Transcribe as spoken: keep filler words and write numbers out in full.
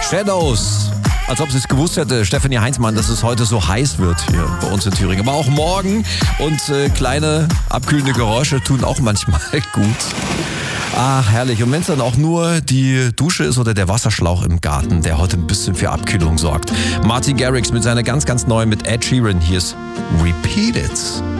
Shadows. Als ob sie es gewusst hätte, Stefanie Heinzmann, dass es heute so heiß wird hier bei uns in Thüringen. Aber auch morgen. Und äh, kleine abkühlende Geräusche tun auch manchmal gut. Ach, herrlich. Und wenn es dann auch nur die Dusche ist oder der Wasserschlauch im Garten, der heute ein bisschen für Abkühlung sorgt. Martin Garrix mit seiner ganz, ganz neuen mit Ed Sheeran. Hier ist Repeat It.